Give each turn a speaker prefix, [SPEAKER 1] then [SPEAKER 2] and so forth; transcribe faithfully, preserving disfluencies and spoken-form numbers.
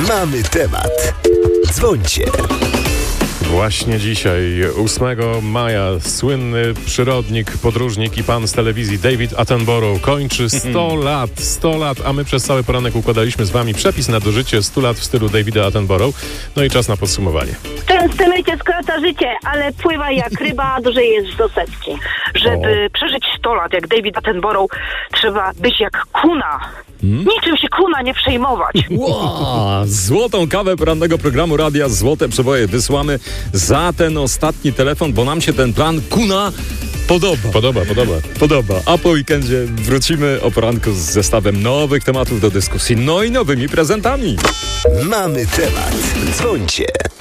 [SPEAKER 1] Mamy temat. Dzwońcie.
[SPEAKER 2] Właśnie dzisiaj, ósmego maja, słynny przyrodnik, podróżnik i pan z telewizji David Attenborough kończy sto lat, sto lat, a my przez cały poranek układaliśmy z wami przepis na dożycie stu lat w stylu Davida Attenborough. No i czas na podsumowanie.
[SPEAKER 3] Częste mycie skraca życie, ale pływa jak ryba, dłużej jest do setki. Żeby o. przeżyć sto lat jak David Attenborough, trzeba być jak kuna. Hmm? Niczym się kuna nie przejmować.
[SPEAKER 4] Wow, złotą kawę porannego programu Radia Złote Przeboje wysłamy za ten ostatni telefon, bo nam się ten plan kuna podoba.
[SPEAKER 2] Podoba, podoba.
[SPEAKER 4] Podoba. A po weekendzie wrócimy o poranku z zestawem nowych tematów do dyskusji, no i nowymi prezentami.
[SPEAKER 1] Mamy temat. Dzwońcie.